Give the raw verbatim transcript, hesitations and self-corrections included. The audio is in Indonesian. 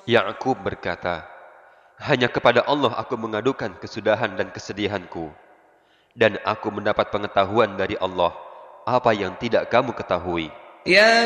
Ya'qub berkata, hanya kepada Allah aku mengadukan kesudahan dan kesedihanku, dan aku mendapat pengetahuan dari Allah apa yang tidak kamu ketahui. Ya